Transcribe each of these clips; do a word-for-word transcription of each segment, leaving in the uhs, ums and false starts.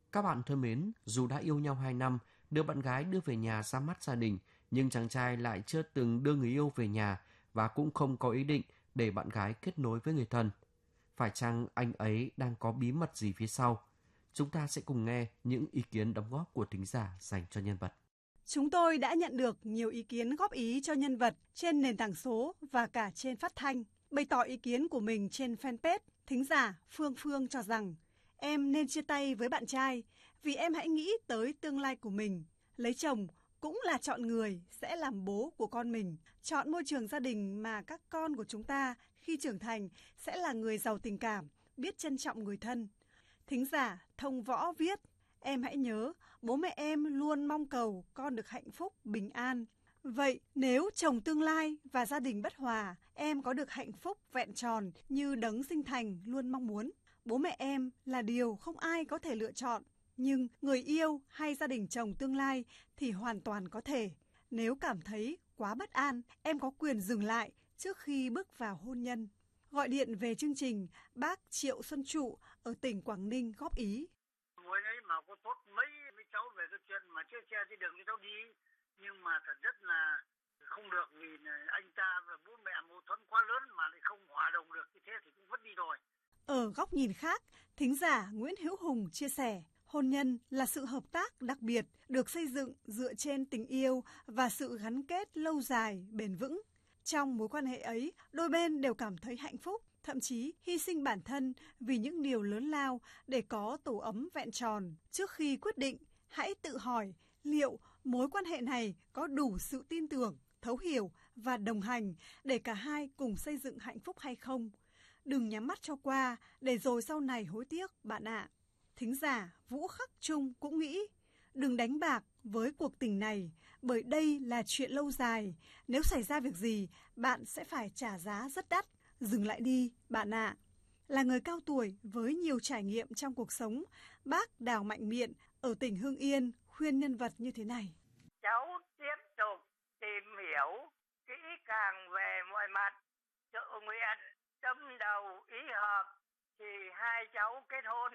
Các bạn thân mến, dù đã yêu nhau hai năm, đưa bạn gái đưa về nhà ra mắt gia đình, nhưng chàng trai lại chưa từng đưa người yêu về nhà và cũng không có ý định để bạn gái kết nối với người thân. Phải chăng anh ấy đang có bí mật gì phía sau? Chúng ta sẽ cùng nghe những ý kiến đóng góp của thính giả dành cho nhân vật. Chúng tôi đã nhận được nhiều ý kiến góp ý cho nhân vật trên nền tảng số và cả trên phát thanh. Bày tỏ ý kiến của mình trên fanpage, thính giả Phương Phương cho rằng em nên chia tay với bạn trai vì em hãy nghĩ tới tương lai của mình. Lấy chồng cũng là chọn người sẽ làm bố của con mình, chọn môi trường gia đình mà các con của chúng ta khi trưởng thành sẽ là người giàu tình cảm, biết trân trọng người thân. Thính giả Thông Võ viết, em hãy nhớ, bố mẹ em luôn mong cầu con được hạnh phúc, bình an. Vậy nếu chồng tương lai và gia đình bất hòa, em có được hạnh phúc vẹn tròn như đấng sinh thành luôn mong muốn. Bố mẹ em là điều không ai có thể lựa chọn, nhưng người yêu hay gia đình chồng tương lai thì hoàn toàn có thể. Nếu cảm thấy quá bất an, em có quyền dừng lại trước khi bước vào hôn nhân. Gọi điện về chương trình, bác Triệu Xuân Trụ ở tỉnh Quảng Ninh góp ý. Mỗi ấy mà có tốt mấy với cháu về cái chuyện mà chia xe trên đường cho cháu đi, nhưng mà thật rất là không được vì anh ta và bố mẹ mâu thuẫn quá lớn mà lại không hòa đồng được, như thế thì cũng vứt đi rồi. Ở góc nhìn khác, thính giả Nguyễn Hữu Hùng chia sẻ, hôn nhân là sự hợp tác đặc biệt được xây dựng dựa trên tình yêu và sự gắn kết lâu dài, bền vững. Trong mối quan hệ ấy, đôi bên đều cảm thấy hạnh phúc, thậm chí hy sinh bản thân vì những điều lớn lao để có tổ ấm vẹn tròn. Trước khi quyết định, hãy tự hỏi liệu mối quan hệ này có đủ sự tin tưởng, thấu hiểu và đồng hành để cả hai cùng xây dựng hạnh phúc hay không. Đừng nhắm mắt cho qua để rồi sau này hối tiếc bạn ạ. Thính giả Vũ Khắc Trung cũng nghĩ, đừng đánh bạc với cuộc tình này bởi đây là chuyện lâu dài. Nếu xảy ra việc gì, bạn sẽ phải trả giá rất đắt. Dừng lại đi, bạn ạ. Là người cao tuổi với nhiều trải nghiệm trong cuộc sống, bác Đào Mạnh Miện ở tỉnh Hưng Yên khuyên nhân vật như thế này. Cháu tiếp tục tìm hiểu kỹ càng về mọi mặt, tự nguyện, tâm đầu ý hợp thì hai cháu kết hôn.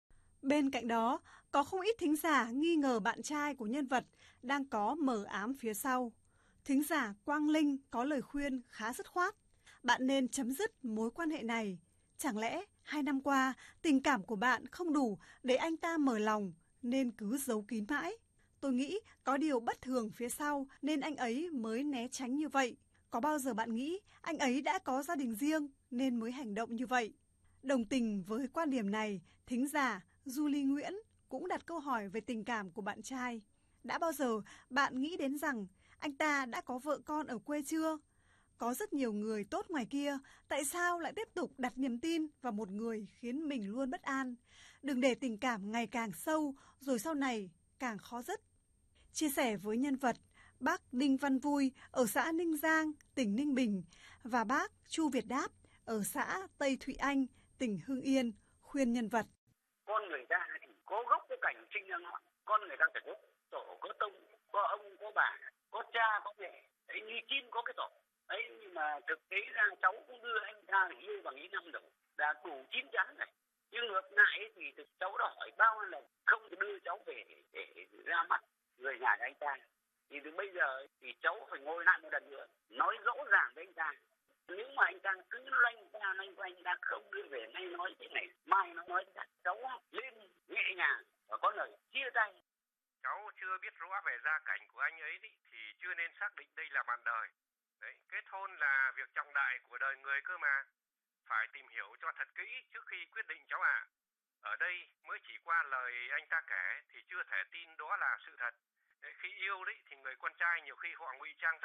Bên cạnh đó, có không ít thính giả nghi ngờ bạn trai của nhân vật đang có mờ ám phía sau. Thính giả Quang Linh có lời khuyên khá dứt khoát. Bạn nên chấm dứt mối quan hệ này. Chẳng lẽ hai năm qua tình cảm của bạn không đủ để anh ta mở lòng nên cứ giấu kín mãi? Tôi nghĩ có điều bất thường phía sau nên anh ấy mới né tránh như vậy. Có bao giờ bạn nghĩ anh ấy đã có gia đình riêng nên mới hành động như vậy? Đồng tình với quan điểm này, thính giả Julie Nguyễn cũng đặt câu hỏi về tình cảm của bạn trai. Đã bao giờ bạn nghĩ đến rằng anh ta đã có vợ con ở quê chưa? Có rất nhiều người tốt ngoài kia, tại sao lại tiếp tục đặt niềm tin vào một người khiến mình luôn bất an? Đừng để tình cảm ngày càng sâu, rồi sau này càng khó dứt. Chia sẻ với nhân vật, bác Đinh Văn Vui ở xã Ninh Giang, tỉnh Ninh Bình và bác Chu Việt Đáp ở xã Tây Thụy Anh, tỉnh Hưng Yên khuyên nhân vật. Con người ta thì có gốc có cảnh sinh ra ngọn, con người ta phải có tổ, có tông, có ông, có bà, có cha, có mẹ, đấy, như chim có cái tổ. Đấy, nhưng mà thực tế ra cháu cũng đưa anh ta yêu bằng ý năm rồi, đã đủ chín chắn rồi. Nhưng ngược lại thì cháu đã hỏi bao nhiêu lần không đưa cháu về để, để ra mắt người nhà anh ta. Thì từ bây giờ thì cháu phải ngồi lại một lần nữa, nói rõ ràng với anh ta. Nếu mà anh ta cứ loanh qua loanh quanh, anh ta không đưa về, nay nói thế này, mai nó nói thế, cháu lên nhẹ nhàng và có lời chia tay. Cháu chưa biết rõ về gia cảnh của anh ấy thì chưa nên xác định đây là bạn đời. Đấy, kết hôn là việc trọng đại của đời người cơ mà. Phải tìm hiểu cho thật kỹ trước khi quyết định cháu ạ. Ở đây mới chỉ qua lời anh ta kể thì chưa thể tin đó là sự thật. Đấy, khi yêu đấy thì người con trai nhiều khi họ ngụy trang